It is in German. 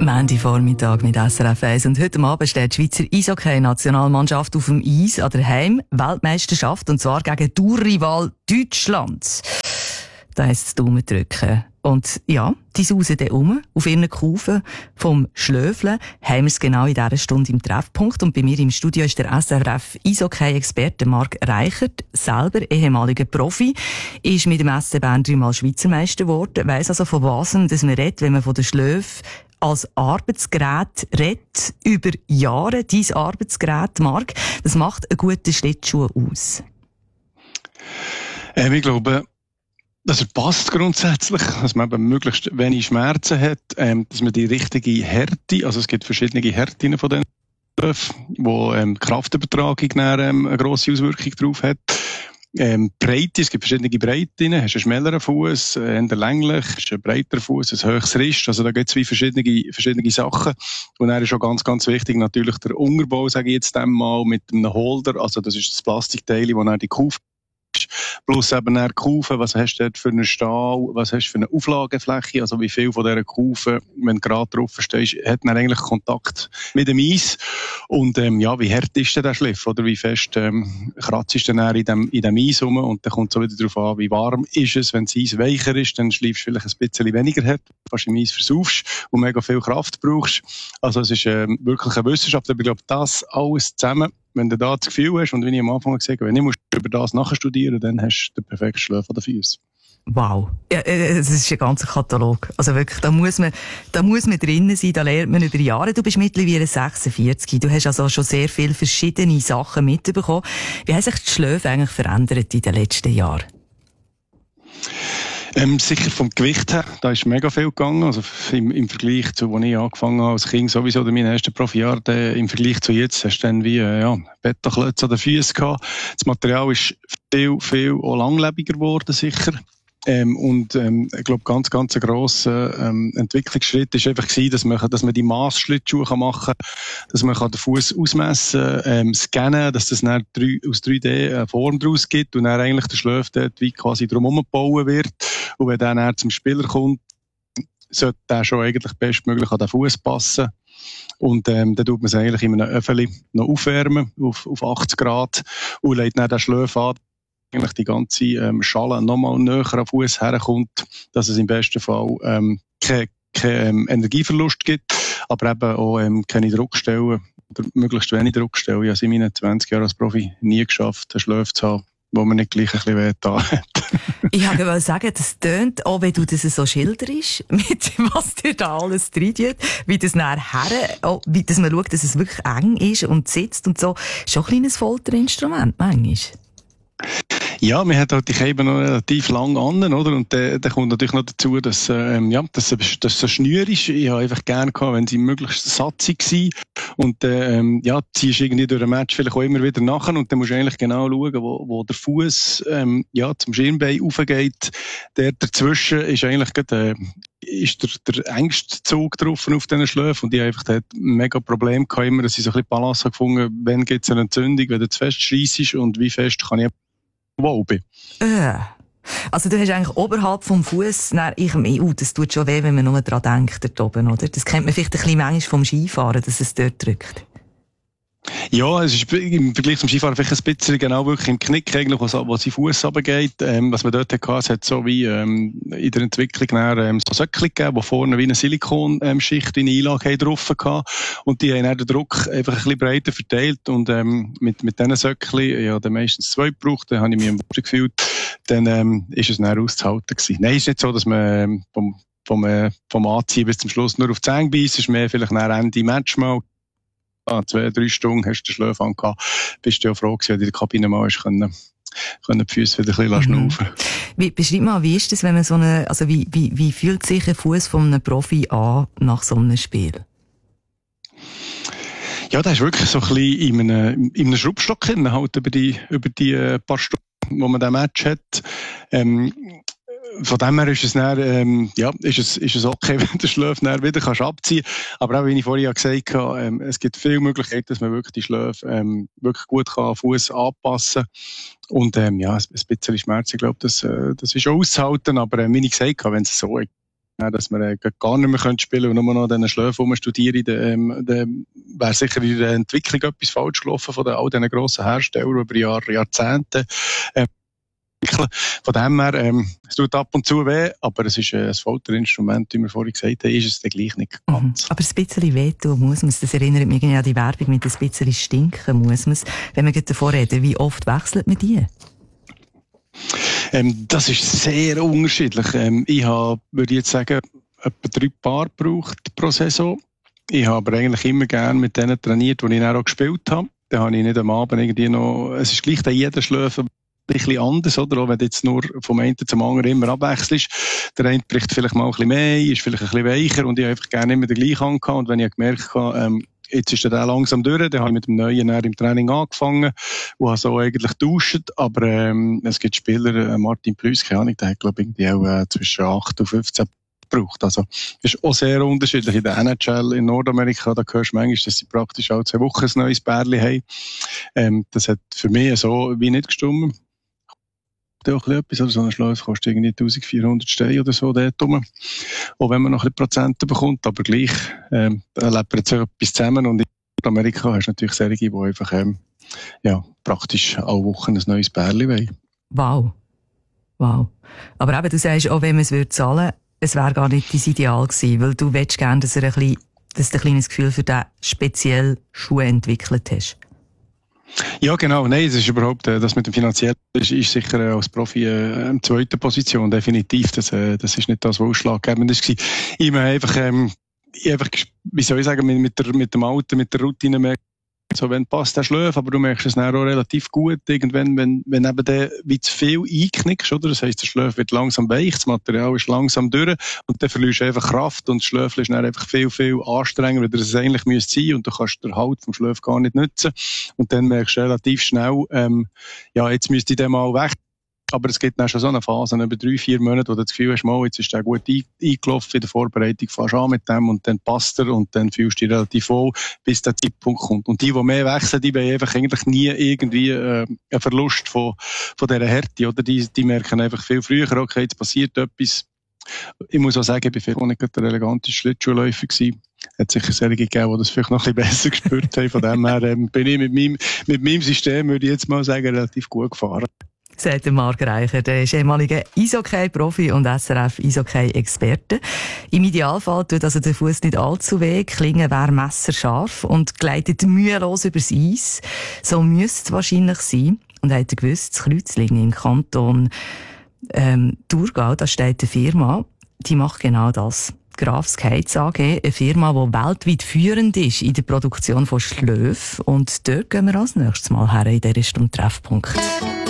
Montagvormittag mit SRF 1 und heute Abend steht die Schweizer Eishockey-Nationalmannschaft auf dem Eis an der Heim-Weltmeisterschaft und zwar gegen Tourrival Deutschland. Da heisst es Daumen drücken. Und ja, die sausen dann auf ihren Kufen vom Schlöfeln. Haben wir es genau in dieser Stunde im Treffpunkt. Und bei mir im Studio ist der SRF Eishockey-Experte Marc Reichert, selber ehemaliger Profi, ist mit dem SC Bern 3-mal Schweizer Meister geworden, weiss also von was man redet, wenn man von der Schlöfe als Arbeitsgerät redet, über Jahre. Dein Arbeitsgerät, Marc, das macht einen guten Schlittschuh aus. Ich glaube, dass er passt grundsätzlich, dass man eben möglichst wenig Schmerzen hat, dass man die richtige Härte, also es gibt verschiedene Härten von den Schlöfen, wo Kraftübertragung eine grosse Auswirkung drauf hat. Breite, es gibt verschiedene Breiten, hast einen schmäleren Fuß, eher länglich, hast einen breiteren Fuß, ein höheres Rist, also da gibt es verschiedene Sachen. Und dann ist schon ganz, ganz wichtig natürlich der Unterbau, sage ich jetzt einmal, mit einem Holder, also das ist das Plastikteil, wo dann die Kufe plus eben eine Kufe, was hast du dort für einen Stahl, was hast du für eine Auflagefläche, also wie viel von dieser Kufe, wenn du gerade drauf stehst, hat dann eigentlich Kontakt mit dem Eis. Und ja, wie hart ist denn der Schliff, oder wie fest kratzt ist denn in dem Eis rum, und dann kommt es auch wieder darauf an, wie warm ist es. Wenn das Eis weicher ist, dann schläfst du vielleicht ein bisschen weniger hart, fast im Eis versaufst und mega viel Kraft brauchst. Also es ist wirklich eine Wissenschaft, aber ich glaube, das alles zusammen, wenn du da das Gefühl hast, und wie ich am Anfang gesagt habe, wenn ich über das nachstudieren, dann hast du den perfekten Schlaf an den Füßen. Wow. Ja, das ist ein ganzer Katalog. Also wirklich, da muss man drinnen sein, da lernt man über Jahre. Du bist mittlerweile 46. Du hast also schon sehr viele verschiedene Sachen mitbekommen. Wie haben sich die Schläfe eigentlich verändert in den letzten Jahren? Sicher vom Gewicht her, da ist mega viel gegangen, also im Vergleich zu, als ich angefangen habe als Kind, sowieso in meinen ersten Profijahren, im Vergleich zu jetzt, hast du dann wie, Betonklötze an den Füßen gehabt. Das Material ist viel auch langlebiger geworden, sicher. Ich glaube, ganz ein grosser Entwicklungsschritt ist einfach gewesen, dass man die Massschlittschuhe machen kann, dass man den Fuß ausmessen, scannen, dass das dann aus 3D eine Form daraus gibt und dann eigentlich der Schläf dort wie quasi drumherum gebaut wird. Und wenn der zum Spieler kommt, sollte der schon eigentlich bestmöglich an den Fuß passen. Und dann tut man es eigentlich in einem Öffeli noch aufwärmen auf 80 Grad und legt dann den Schläf an, eigentlich die ganze Schale nochmal näher am Fuß herkommt, dass es im besten Fall keinen Energieverlust gibt, aber eben auch keine Druckstellen oder möglichst wenig Druckstellen. Ich habe es in meinen 20 Jahren als Profi nie geschafft, einen Schläf zu haben, wo man nicht gleich ein bisschen wehgetan hat. Ich wollte sagen, das tönt, auch wenn du das so schilderst, mit was dir da alles drin tut, wie das nachher, wie dass man schaut, dass es wirklich eng ist und sitzt und so. Schon ein kleines Folterinstrument, manchmal. Ja, man hat halt die Käben noch relativ lang an, oder? Und dann kommt natürlich noch dazu, dass das so schnür ist. Ich habe einfach gerne gehabt, wenn sie möglichst satzig waren. Und ziehst irgendwie durch ein Match vielleicht auch immer wieder nachher. Und dann musst du eigentlich genau schauen, wo der Fuß zum Schirmbein raufgeht. Der dazwischen ist eigentlich gerade, ist der engste Zug drauf auf diesen Schläfen. Und ich habe einfach dort mega Problem gehabt, immer, dass ich so ein bisschen Balance habe gefunden, wenn gibt es eine Entzündung, wenn du zu fest schreissest und wie fest kann ich wow bin. Also du hast eigentlich oberhalb vom Fuß, das tut schon weh, wenn man nur dran denkt, dort oben, oder? Das kennt man vielleicht ein bisschen manchmal vom Skifahren, dass es dort drückt. Ja, es ist im Vergleich zum Skifahren vielleicht ein bisschen genau wirklich im Knick, eigentlich, wo sein Fuß runtergeht. Was man dort hatte, es hat so wie in der Entwicklung so Söckchen gegeben, die vorne wie eine Silikonschicht, wie eine Einlage drauf hatten. Und die haben dann den Druck einfach ein bisschen breiter verteilt. Und mit diesen Söckchen, ich habe dann meistens 2 gebraucht, dann habe ich mich am Boden gefühlt. Dann ist es dann auszuhalten gewesen. Nein, es ist nicht so, dass man vom Anziehen bis zum Schluss nur auf die Zähne beisst. Es ist mehr vielleicht nach Ende Match mal. 2-3 Stunden hast du den Schlaf angehabt. Bist du ja froh gewesen, wenn du in der Kabine mal hast können die Füße wieder ein bisschen schnaufen. Beschreib mal, wie ist das, wenn man wie fühlt sich ein Fuß von einem Profi an nach so einem Spiel? Ja, der ist wirklich so ein bisschen in einem Schraubstock hin, halt über die paar Stunden, wo man den Match hat. Von dem her ist es dann, ist es okay, wenn der Schläfe dann wieder abziehen kannst. Aber auch, wie ich vorhin gesagt habe, es gibt viele Möglichkeiten, dass man wirklich die Schläfe wirklich gut am Fuß anpassen kann. Und ein bisschen Schmerz, ich glaube, das ist auch auszuhalten. Aber wie ich gesagt habe, wenn es so dass wir gar nicht mehr spielen können und nur noch diesen Schläfen studieren, dann wäre sicher in der Entwicklung etwas falsch gelaufen von all diesen grossen Herstellern über Jahrzehnte. Von dem her, es tut ab und zu weh, aber es ist ein Folterinstrument, wie wir vorhin gesagt haben, ist es dann gleich nicht ganz. Aber ein bisschen wehtun muss man es. Das erinnert mich an die Werbung mit ein bisschen stinken muss man es. Wenn wir davon reden, wie oft wechselt man die? Das ist sehr unterschiedlich. Ich habe, würde ich jetzt sagen, etwa 3 Paar gebraucht pro Saison. Ich habe aber eigentlich immer gerne mit denen trainiert, die ich dann auch gespielt habe. Dann habe ich nicht am Abend irgendwie noch, es ist gleich jeder Schläfer ein bisschen anders, oder? Auch wenn du jetzt nur vom einen zum anderen immer abwechselst. Der eine bricht vielleicht mal ein bisschen mehr, ist vielleicht ein bisschen weicher und ich habe einfach gerne immer den gleichen angehabt. Und wenn ich gemerkt habe, jetzt ist der langsam durch, dann habe ich mit dem Neuen im Training angefangen und habe so eigentlich getauscht. Aber es gibt Spieler, Martin Plüss, keine Ahnung, der hat glaube ich irgendwie auch zwischen 8 und 15 gebraucht. Also ist auch sehr unterschiedlich. In der NHL in Nordamerika, da hörst du manchmal, dass sie praktisch alle 2 Wochen ein neues Bärli haben. Das hat für mich so wie nicht gestimmt. Auch etwas, oder? So ein Schläfer kostet irgendwie 1400 Steine oder so dort rum. Auch wenn man noch ein bisschen Prozente bekommt, aber gleich, da lebt jetzt etwas zusammen und in Amerika hast du natürlich solche, die einfach, praktisch alle Wochen ein neues Bärli wollen. Wow. Aber eben, du sagst, auch wenn man es zahlen würde, es wäre gar nicht dein Ideal gewesen, weil du willst gerne, dass du ein kleines Gefühl für diesen speziellen Schuh entwickelt hast. Ja, genau. Nein, es ist überhaupt, das mit dem Finanziellen ist sicher als Profi in zweiter Position, definitiv. Das ist nicht das, was ausschlaggebend war. Ich habe einfach, wie soll ich sagen, mit dem Alter, mit der Routine merke, so, wenn passt der Schläf, aber du merkst es dann auch relativ gut, irgendwann, wenn eben der wie zu viel einknickst, oder? Das heisst, der Schläf wird langsam weich, das Material ist langsam durch und dann verlierst du einfach Kraft und das Schläfchen ist dann einfach viel, viel anstrengender, als es eigentlich müsste sein und du kannst den Halt vom Schläf gar nicht nutzen und dann merkst du relativ schnell, jetzt müsste ich den mal weg. Aber es gibt dann schon so eine Phase, über 3-4 Monate, wo du das Gefühl hast, jetzt ist der gut eingelaufen in der Vorbereitung, fährst an mit dem und dann passt er und dann fühlst du dich relativ wohl, bis der Zeitpunkt kommt. Und die mehr wechseln, die wollen einfach eigentlich nie irgendwie einen Verlust von dieser Härte, oder? Die merken einfach viel früher, okay, jetzt passiert etwas. Ich muss auch sagen, ich war vielleicht auch nicht der eleganteste Schlittschuhläufer gewesen. Es hat sicher solche gegeben, die das vielleicht noch ein bisschen besser gespürt haben. Von dem her bin ich mit meinem System, würde ich jetzt mal sagen, relativ gut gefahren. Sagt der Marc Reicher, der ist ehemaliger Eishockey-Profi und SRF-Eishockey-Experte. Im Idealfall tut also der Fuß nicht allzu weh, Klingen wäre messerscharf und gleitet mühelos übers Eis. So müsste es wahrscheinlich sein. Und habt ihr gewusst, das Kreuzlingen im Kanton Thurgau, da steht eine Firma, die macht genau das. Graf Skates AG, eine Firma, die weltweit führend ist in der Produktion von Schläfen. Und dort gehen wir als nächstes Mal her in dieser Stunde Treffpunkt.